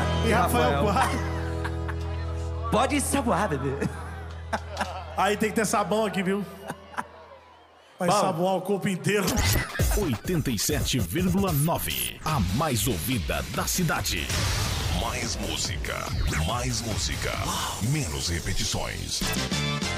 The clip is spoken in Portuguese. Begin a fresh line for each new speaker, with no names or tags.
e Rafael 4.
Pode saboar, bebê.
Aí tem que ter sabão aqui, viu? Vai saboar o corpo inteiro.
87,9. A mais ouvida da cidade. Mais música. Mais música. Menos repetições.